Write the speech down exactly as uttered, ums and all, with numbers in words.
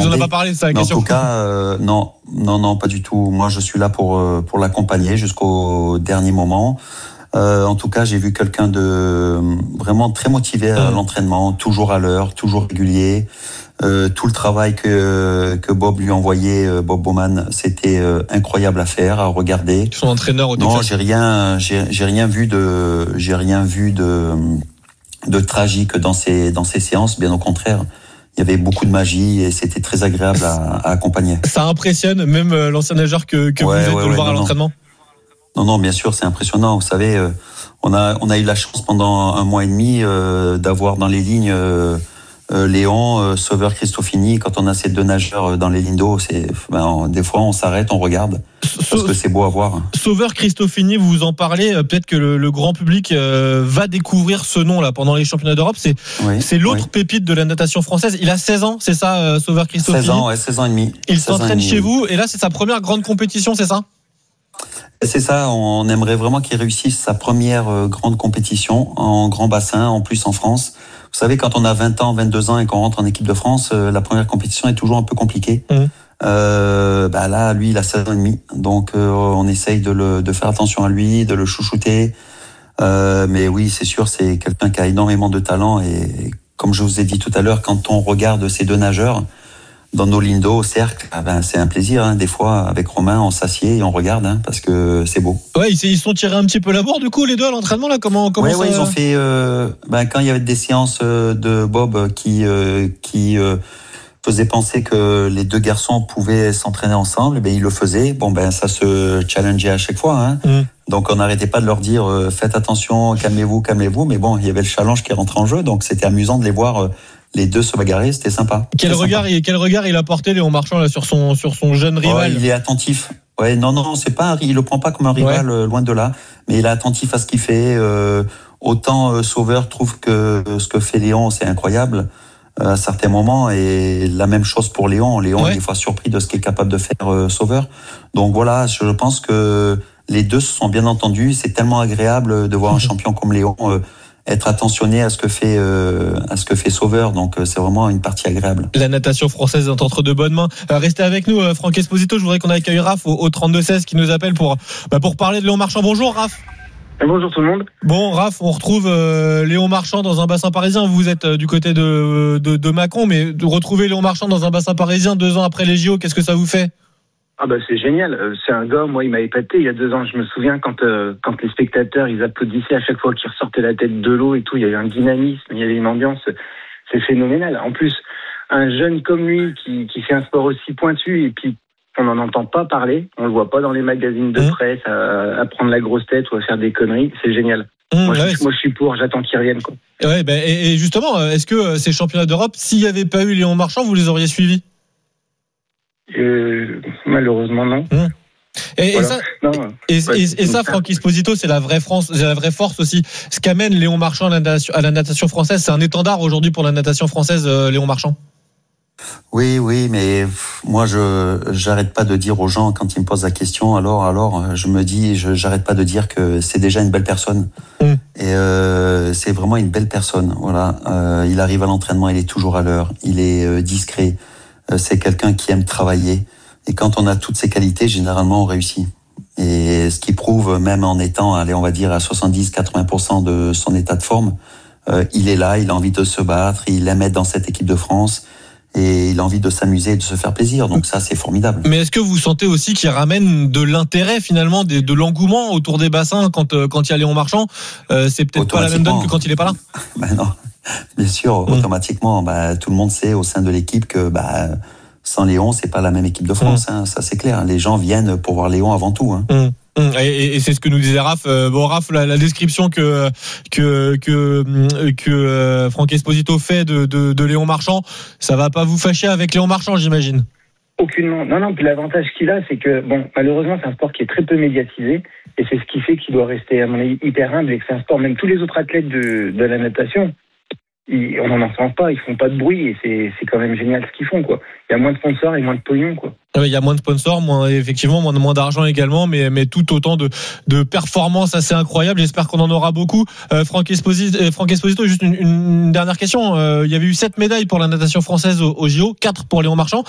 en a pas parlé, c'est la question. En tout cas, euh, non, non, non, pas du tout. Moi, je suis là pour pour l'accompagner jusqu'au dernier moment. Euh, en tout cas, j'ai vu quelqu'un de vraiment très motivé à mmh. l'entraînement, toujours à l'heure, toujours régulier. Euh, tout le travail que que Bob lui envoyait, euh, Bob Bowman, c'était euh, incroyable à faire, à regarder. Son entraîneur au Texas. Non, j'ai rien, j'ai, j'ai rien vu de, j'ai rien vu de de tragique dans ces dans ces séances. Bien au contraire, il y avait beaucoup de magie et c'était très agréable à, à accompagner. Ça impressionne même l'ancien nageur que que ouais, vous êtes ouais, de le ouais, voir non, à l'entraînement. Non, non, bien sûr, c'est impressionnant. Vous savez, euh, on a on a eu la chance pendant un mois et demi euh, d'avoir dans les lignes. Euh, Euh, Léon, euh, Sauveur, Cristofini. Quand on a ces deux nageurs dans les lignes d'eau, c'est, ben, des fois on s'arrête, on regarde, parce que c'est beau à voir. Sauveur, Cristofini, vous vous en parlez. Peut-être que le, le grand public euh, va découvrir ce nom-là pendant les championnats d'Europe. C'est, oui, c'est l'autre oui. pépite de la natation française. Il a seize ans, c'est ça, euh, Sauveur, Cristofini. seize ans, ouais, seize ans et demi. Il s'entraîne chez vous, et là c'est sa première grande compétition, c'est ça? C'est ça, on aimerait vraiment qu'il réussisse sa première grande compétition en grand bassin, en plus en France. Vous savez, quand on a vingt ans, vingt-deux ans et qu'on rentre en équipe de France, la première compétition est toujours un peu compliquée. Mmh. Euh, bah là, lui, il a seize ans et demi, donc euh, on essaye de, le, de faire attention à lui, de le chouchouter. Euh, mais oui, c'est sûr, c'est quelqu'un qui a énormément de talent et comme je vous ai dit tout à l'heure, quand on regarde ces deux nageurs dans nos lignes d'eau au cercle, ah ben c'est un plaisir. Hein. Des fois, avec Romain, on s'assied et on regarde hein, parce que c'est beau. Ouais, ils se sont tirés un petit peu la bourre du coup les deux à l'entraînement là. Comment comment ouais, ça... ouais, ils ont fait. Euh, ben quand il y avait des séances de Bob qui euh, qui euh, faisaient penser que les deux garçons pouvaient s'entraîner ensemble, ben ils le faisaient. Bon ben ça se challengeait à chaque fois. Hein. Mmh. Donc on n'arrêtait pas de leur dire euh, faites attention, calmez-vous, calmez-vous. Mais bon, il y avait le challenge qui rentre en jeu, donc c'était amusant de les voir. Euh, Les deux se bagarrer, c'était sympa. Quel c'était regard, sympa. Il, quel regard il a porté Léon Marchand là sur son sur son jeune rival. Oh, il est attentif. Ouais, non, non, c'est pas, il le prend pas comme un rival, ouais. Loin de là. Mais il est attentif à ce qu'il fait. Euh, autant euh, Sauveur trouve que euh, ce que fait Léon, c'est incroyable euh, à certains moments, et la même chose pour Léon. Léon ouais. est des fois surpris de ce qu'est capable de faire euh, Sauveur. Donc voilà, je pense que les deux se sont bien entendus. C'est tellement agréable de voir un champion comme Léon. Euh, être attentionné à ce que fait euh, à ce que fait Sauveur, donc euh, c'est vraiment une partie agréable. La natation française est entre de bonnes mains. Euh, restez avec nous, euh, Franck Esposito. Je voudrais qu'on accueille Raph au, au trente-deux seize qui nous appelle pour bah, pour parler de Léon Marchand. Bonjour Raph. Bonjour tout le monde. Bon Raph, on retrouve euh, Léon Marchand dans un bassin parisien. Vous êtes euh, du côté de, de de Mâcon, mais de retrouver Léon Marchand dans un bassin parisien deux ans après les J O, qu'est-ce que ça vous fait? Ah bah c'est génial, c'est un gars, moi il m'a épaté il y a deux ans, je me souviens quand euh, quand les spectateurs ils applaudissaient à chaque fois qu'ils ressortaient la tête de l'eau et tout, il y avait un dynamisme, il y avait une ambiance, c'est phénoménal. En plus, un jeune comme lui qui, qui fait un sport aussi pointu et puis on n'en entend pas parler, on le voit pas dans les magazines de presse à, à prendre la grosse tête ou à faire des conneries, c'est génial. Mmh, moi, ouais, je, moi je suis pour, j'attends qu'il revienne quoi. Ouais, bah, et, et justement, est-ce que ces championnats d'Europe, s'il n'y avait pas eu Léon Marchand, vous les auriez suivis? Euh, malheureusement non. Mmh. Et, voilà. et ça, non, et, et, et ça, Franck Esposito, c'est la vraie France, c'est la vraie force aussi. Ce qu'amène Léon Marchand à la natation, à la natation française, c'est un étendard aujourd'hui pour la natation française, euh, Léon Marchand. Oui, oui, mais moi, je j'arrête pas de dire aux gens quand ils me posent la question. Alors, alors, je me dis, je j'arrête pas de dire que c'est déjà une belle personne. Mmh. Et euh, c'est vraiment une belle personne. Voilà, euh, il arrive à l'entraînement, il est toujours à l'heure, il est euh, discret. C'est quelqu'un qui aime travailler. Et quand on a toutes ces qualités, généralement, on réussit. Et ce qui prouve, même en étant, allez, on va dire, à soixante-dix à quatre-vingts pour cent de son état de forme, euh, il est là, il a envie de se battre, il aime être dans cette équipe de France, et il a envie de s'amuser et de se faire plaisir. Donc ça, c'est formidable. Mais est-ce que vous sentez aussi qu'il ramène de l'intérêt, finalement, de, de l'engouement autour des bassins quand, quand il y a Léon Marchand? euh, C'est peut-être pas la même donne que quand il est pas là? Ben non. Bien sûr, mmh. automatiquement, bah, tout le monde sait au sein de l'équipe que bah, sans Léon, c'est pas la même équipe de France. Mmh. Hein, ça, c'est clair. Les gens viennent pour voir Léon avant tout. Hein. Mmh. Et, et c'est ce que nous disait Raph. Euh, bon, Raph, la, la description que que que que euh, Franck Esposito fait de, de de Léon Marchand, ça va pas vous fâcher avec Léon Marchand, j'imagine? Aucunement. Non, non. Puis l'avantage qu'il a, c'est que bon, malheureusement, c'est un sport qui est très peu médiatisé, et c'est ce qui fait qu'il doit rester, à mon avis, hyper humble, et que c'est un sport. Même tous les autres athlètes de de la natation, Ils, on n'en entend pas, ils font pas de bruit et c'est, c'est quand même génial ce qu'ils font quoi. Il y a moins de sponsors et moins de pognon quoi. Il y a moins de sponsors, moins effectivement moins, moins d'argent également, mais mais tout autant de de performances assez incroyables. J'espère qu'on en aura beaucoup. Euh, Franck Esposito, Franck Esposito, juste une, une dernière question. Euh, il y avait eu sept médailles pour la natation française au, au J O, quatre pour Léon Marchand.